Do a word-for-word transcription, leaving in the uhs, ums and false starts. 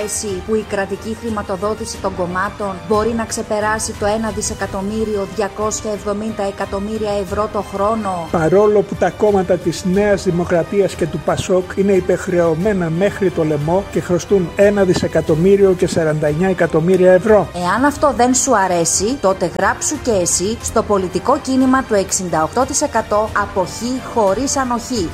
αρέσει που η κρατική χρηματοδότηση των κομμάτων μπορεί να ξεπεράσει το ένα δισεκατομμύριο διακόσια εβδομήντα εκατομμύρια ευρώ το χρόνο? Παρόλο που τα κόμματα της Νέας Δημοκρατίας και του Πασόκ είναι υπεχρεωμένα μέχρι το λαιμό και χρωστούν ένα δισεκατομμύριο και σαράντα εννέα εκατομμύρια ευρώ. Εάν αυτό δεν σου αρέσει, τότε γράψου και εσύ στο πολιτικό κίνημα του εξήντα οκτώ τοις εκατό αποχή χωρίς ανοχή.